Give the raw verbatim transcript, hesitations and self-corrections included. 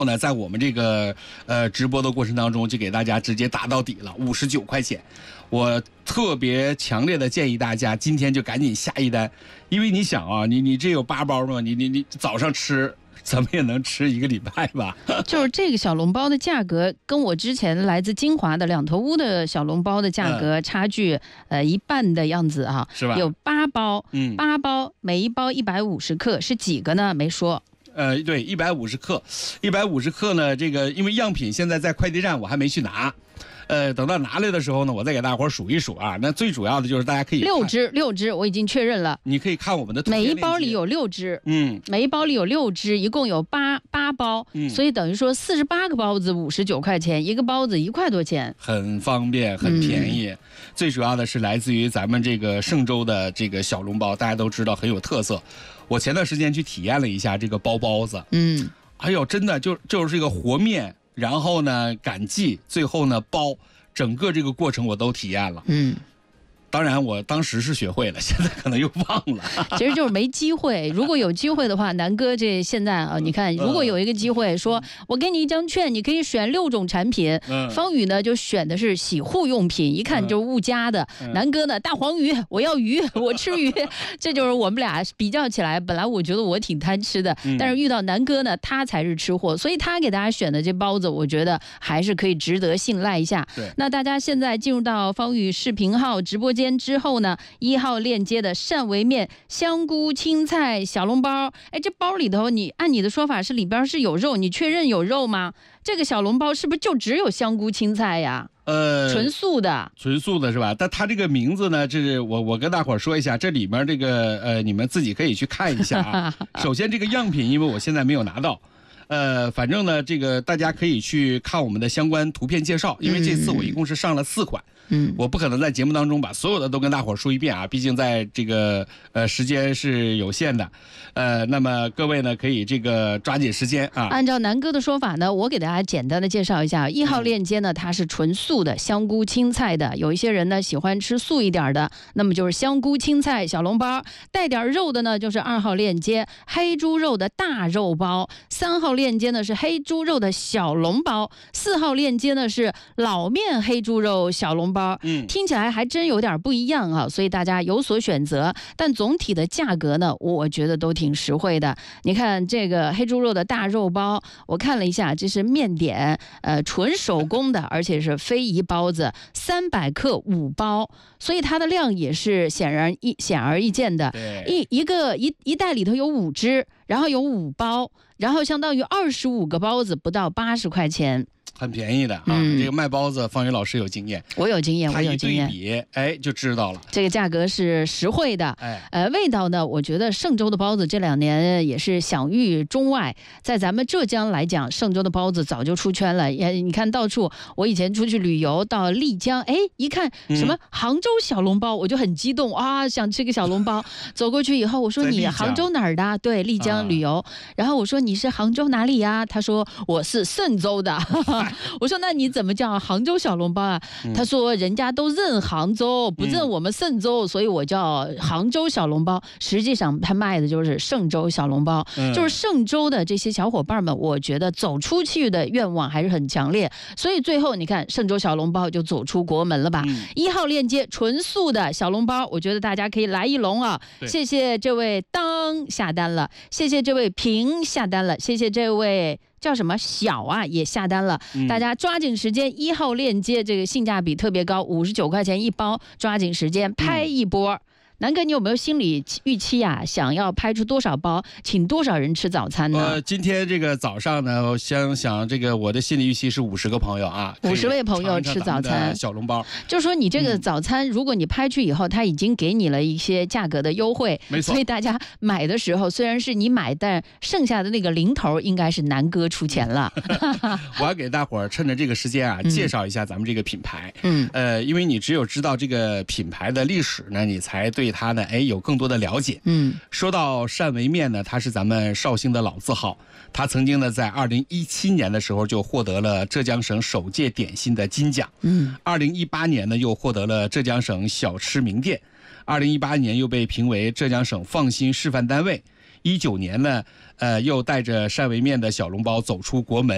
后呢，在我们这个呃直播的过程当中，就给大家直接打到底了，五十九块钱。我特别强烈的建议大家今天就赶紧下一单，因为你想啊，你你这有八包嘛，你你你早上吃。怎么也能吃一个礼拜吧？ 就是这个小笼包的价格，跟我之前来自金华的两头屋的小笼包的价格差距，嗯、呃一半的样子啊， 是吧？ 有八包， 嗯， 八包，每一包一百五十克，是几个呢？没说。 呃，对，一百五十克，一百五十克呢，这个因为样品现在在快递站，我还没去拿。呃，等到拿来的时候呢，我再给大伙数一数啊。那最主要的就是大家可以六只，六只，我已经确认了。 你可以看我们的图片每一包里有六只， 嗯， 每一包里有六只，一共有八八包，嗯，所以等于说四十八个包子五十九块钱，一个包子一块多钱， 很方便，很便宜。嗯、最主要的是来自于咱们这个嵊州的这个小笼包，大家都知道很有特色。我前段时间去体验了一下这个包包子，嗯，哎呦，真的就就是这个和面。然后呢，擀剂，最后呢包，整个这个过程我都体验了。嗯，当然我当时是学会了，现在可能又忘了。 其实就是没机会。如果有机会的话，南哥这现在啊，你看，如果有一个机会说，说我给你一张券，你可以选六种产品。嗯、方宇呢就选的是洗护用品，一看就是物家的。嗯、南哥呢，大黄鱼，我要鱼，我吃鱼。这就是我们俩比较起来，本来我觉得我挺贪吃的，嗯、但是遇到南哥呢，他才是吃货，所以他给大家选的这包子，我觉得还是可以值得信赖一下。 对， 那大家现在进入到方宇视频号直播间之后呢，一号链接的汕尾面、香菇青菜小笼包，哎，这包里头你按你的说法是里边是有肉，你确认有肉吗？这个小笼包是不是就只有香菇青菜呀？呃，纯素的， 纯素的是吧？但它这个名字呢，这是我我跟大伙儿说一下，这里面这个呃，你们自己可以去看一下啊。首先这个样品，因为我现在没有拿到。呃，反正呢，这个大家可以去看我们的相关图片介绍，因为这次我一共是上了四款，嗯，我不可能在节目当中把所有的都跟大伙儿说一遍啊，毕竟在这个呃时间是有限的，呃，那么各位呢可以这个抓紧时间啊。 按照南哥的说法呢，我给大家简单的介绍一下，一号链接呢它是纯素的，香菇青菜的，有一些人呢喜欢吃素一点的，那么就是香菇青菜小笼包，带点肉的呢就是二号链接黑猪肉的大肉包，三号链接呢是黑猪肉的小笼包，四号链接呢是老面黑猪肉小笼包，嗯，听起来还真有点不一样啊，所以大家有所选择，但总体的价格呢，我觉得都挺实惠的。你看这个黑猪肉的大肉包，我看了一下，这是面点，呃，纯手工的，而且是非遗包子，三百克五包，所以它的量也是显然一显而易见的，一一个一一袋里头有五只，然后有五包。然后相当于二十五个包子，不到八十块钱， 很便宜的啊！嗯、这个卖包子，方宇老师有经验， 我有经验，我有经验。 他一对比，哎，就知道了。 这个价格是实惠的，哎，呃，味道呢，我觉得嵊州的包子这两年也是享誉中外。在咱们浙江来讲，嵊州的包子早就出圈了。也你看到处，我以前出去旅游到丽江，哎，一看什么杭州小笼包，我就很激动啊，想吃个小笼包。走过去以后，我说你杭州哪儿的？对，丽江旅游。啊、然后我说你是杭州哪里呀？他说我是嵊州的。我说那你怎么叫杭州小笼包啊？嗯、他说人家都认杭州，不认我们嵊州，嗯、所以我叫杭州小笼包。实际上他卖的就是嵊州小笼包，嗯、就是嵊州的这些小伙伴们，我觉得走出去的愿望还是很强烈。所以最后你看嵊州小笼包就走出国门了吧？嗯、一号链接纯素的小笼包，我觉得大家可以来一笼啊！谢谢这位当下单了，谢谢这位平下单了，谢谢这位。叫什么小啊也下单了，嗯、大家抓紧时间，一号链接这个性价比特别高，五十九块钱一包，抓紧时间拍一波。嗯南哥，你有没有心理预期啊？想要拍出多少包，请多少人吃早餐呢？ 呃，今天这个早上呢，我想想这个我的心理预期是五十个朋友啊， 五十位朋友吃早餐， 小笼包。 就是说你这个早餐，嗯、如果你拍去以后，他已经给你了一些价格的优惠， 没错。 所以大家买的时候虽然是你买，但剩下的那个零头应该是南哥出钱了。 我要给大伙儿趁着这个时间啊，介绍一下咱们这个品牌。嗯，呃，因为你只有知道这个品牌的历史呢，你才对它呢，哎，有更多的了解。嗯，说到汕尾面呢，它是咱们绍兴的老字号，它曾经呢在二零一七年的时候就获得了浙江省首届点心的金奖。嗯，二零一八年呢又获得了浙江省小吃名店，二零一八年又被评为浙江省放心示范单位。一九年呢，呃，又带着汕尾面的小笼包走出国门。